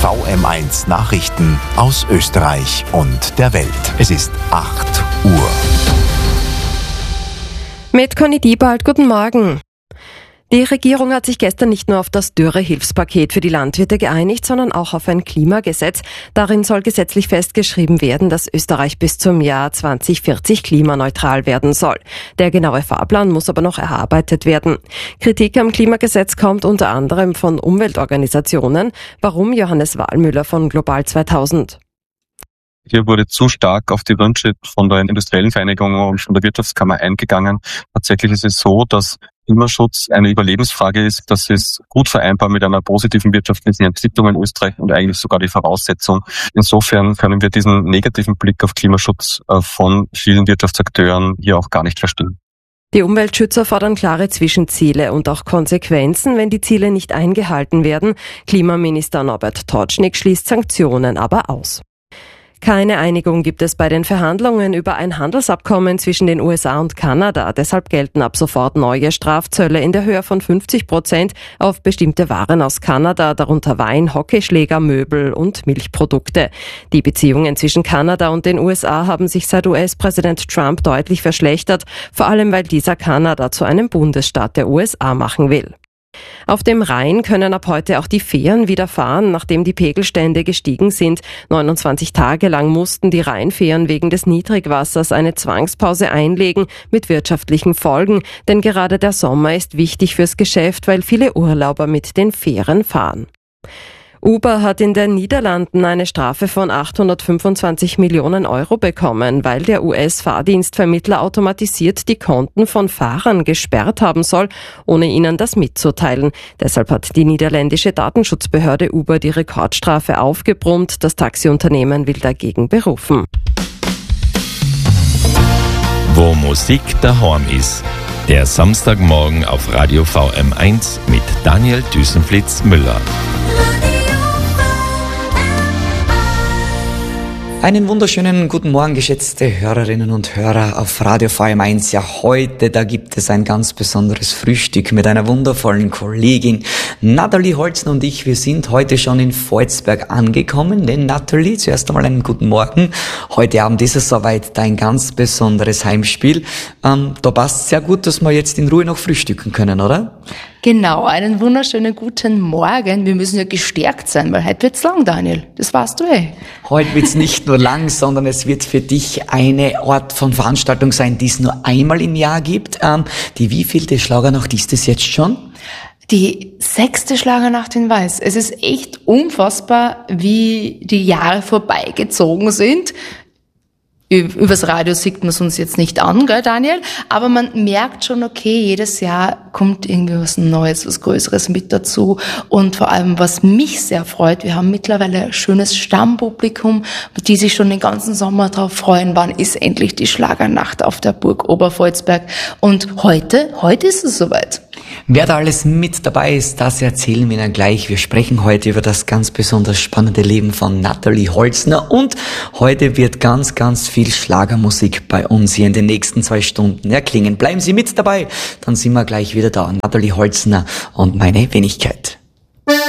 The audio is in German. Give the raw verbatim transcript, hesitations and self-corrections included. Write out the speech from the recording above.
V M eins Nachrichten aus Österreich und der Welt. Es ist acht Uhr. Mit Conny Diebald, guten Morgen. Die Regierung hat sich gestern nicht nur auf das Dürrehilfspaket für die Landwirte geeinigt, sondern auch auf ein Klimagesetz. Darin soll gesetzlich festgeschrieben werden, dass Österreich bis zum Jahr zwanzig vierzig klimaneutral werden soll. Der genaue Fahrplan muss aber noch erarbeitet werden. Kritik am Klimagesetz kommt unter anderem von Umweltorganisationen. Warum? Johannes Wahlmüller von Global zweitausend. Hier wurde zu stark auf die Wünsche von der industriellen Vereinigung und von der Wirtschaftskammer eingegangen. Tatsächlich ist es so, dass Klimaschutz eine Überlebensfrage ist. Das ist gut vereinbar mit einer positiven wirtschaftlichen Entwicklung in Österreich und eigentlich sogar die Voraussetzung. Insofern können wir diesen negativen Blick auf Klimaschutz von vielen Wirtschaftsakteuren hier auch gar nicht verstehen. Die Umweltschützer fordern klare Zwischenziele und auch Konsequenzen, wenn die Ziele nicht eingehalten werden. Klimaminister Norbert Totschnig schließt Sanktionen aber aus. Keine Einigung gibt es bei den Verhandlungen über ein Handelsabkommen zwischen den U S A und Kanada. Deshalb gelten ab sofort neue Strafzölle in der Höhe von fünfzig Prozent auf bestimmte Waren aus Kanada, darunter Wein, Hockeyschläger, Möbel und Milchprodukte. Die Beziehungen zwischen Kanada und den U S A haben sich seit U S-Präsident Trump deutlich verschlechtert, vor allem weil dieser Kanada zu einem Bundesstaat der U S A machen will. Auf dem Rhein können ab heute auch die Fähren wieder fahren, nachdem die Pegelstände gestiegen sind. neunundzwanzig Tage lang mussten die Rheinfähren wegen des Niedrigwassers eine Zwangspause einlegen mit wirtschaftlichen Folgen. Denn gerade der Sommer ist wichtig fürs Geschäft, weil viele Urlauber mit den Fähren fahren. Uber hat in den Niederlanden eine Strafe von achthundertfünfundzwanzig Millionen Euro bekommen, weil der U S-Fahrdienstvermittler automatisiert die Konten von Fahrern gesperrt haben soll, ohne ihnen das mitzuteilen. Deshalb hat die niederländische Datenschutzbehörde Uber die Rekordstrafe aufgebrummt. Das Taxiunternehmen will dagegen berufen. Wo Musik daheim ist. Der Samstagmorgen auf Radio V M eins mit Daniel Düsenflitz-Müller. Einen wunderschönen guten Morgen, geschätzte Hörerinnen und Hörer auf Radio V M eins. Ja, heute, da gibt es ein ganz besonderes Frühstück mit einer wundervollen Kollegin. Nathalie Holzner und ich, wir sind heute schon in Volzberg angekommen. Denn Nathalie, zuerst einmal einen guten Morgen. Heute Abend ist es soweit, dein ganz besonderes Heimspiel. Ähm, da passt sehr gut, dass wir jetzt in Ruhe noch frühstücken können, oder? Genau, einen wunderschönen guten Morgen. Wir müssen ja gestärkt sein, weil heute wird's lang, Daniel. Das weißt du eh. Heute wird's nicht nur lang, sondern es wird für dich eine Art von Veranstaltung sein, die es nur einmal im Jahr gibt. Ähm, die wievielte Schlagernacht ist es jetzt schon? Die sechste Schlagernacht in Weiß. Es ist echt unfassbar, wie die Jahre vorbeigezogen sind. Übers Radio sieht man es uns jetzt nicht an, gell, Daniel? Aber man merkt schon, okay, jedes Jahr kommt irgendwie was Neues, was Größeres mit dazu. Und vor allem, was mich sehr freut, wir haben mittlerweile ein schönes Stammpublikum, die sich schon den ganzen Sommer drauf freuen, wann ist endlich die Schlagernacht auf der Burg Obervolzberg. Und heute, heute ist es soweit. Wer da alles mit dabei ist, das erzählen wir Ihnen gleich. Wir sprechen heute über das ganz besonders spannende Leben von Nathalie Holzner und heute wird ganz, ganz viel Schlagermusik bei uns hier in den nächsten zwei Stunden erklingen. Bleiben Sie mit dabei, dann sind wir gleich wieder da. Nathalie Holzner und meine Wenigkeit.